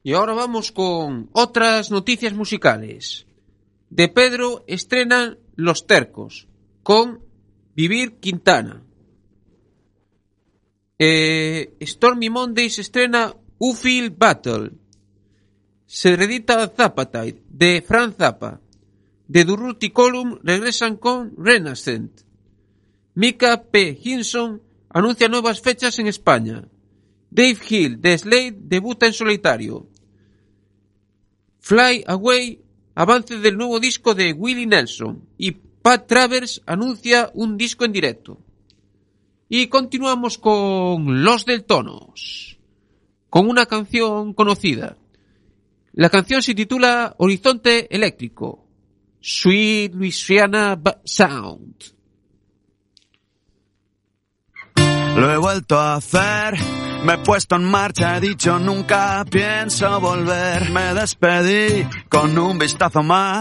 Y ahora vamos con otras noticias musicales. De Pedro estrenan Los Tercos con Vivir Quintana. Stormy Mondays estrena Uphill Battle. Se reedita Zapatite de Frank Zappa. The Durruti Column regresan con Renascent. Mika P. Hinson anuncia nuevas fechas en España. Dave Hill de Slade debuta en solitario. Fly Away, avance del nuevo disco de Willie Nelson. Y Pat Travers anuncia un disco en directo. Y continuamos con Los Deltonos, con una canción conocida. La canción se titula Horizonte Eléctrico. Sweet Louisiana Sound. Lo he vuelto a hacer, me he puesto en marcha, he dicho nunca pienso volver. Me despedí con un vistazo más